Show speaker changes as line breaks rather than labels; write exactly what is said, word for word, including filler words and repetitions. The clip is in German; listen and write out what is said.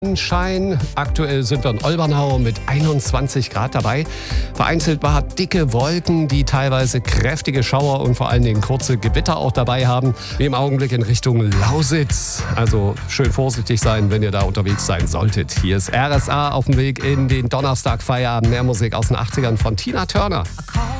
Schein. Aktuell sind wir in Olbernau mit einundzwanzig Grad dabei. Vereinzelt war dicke Wolken, die teilweise kräftige Schauer und vor allen Dingen kurze Gewitter auch dabei haben. Wie im Augenblick in Richtung Lausitz. Also schön vorsichtig sein, wenn ihr da unterwegs sein solltet. Hier ist R S A auf dem Weg in den Donnerstag Feierabend. Mehr Musik aus den achtzigern von Tina Turner.